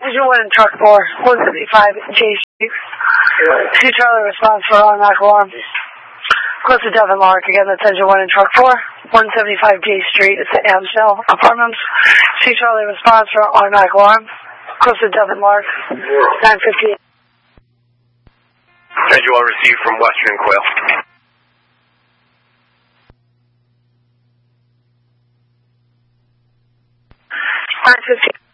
Engine 1 in truck 4, 175 J Street. See Charlie response for automatic alarm. Close to Devon Lark. Again, that's engine 1 in truck 4, 175 J Street. It's at Amstel Apartments. See Charlie response for automatic alarm. Close to Devon Lark. 958. Engine 1 received from Western Quail. 958.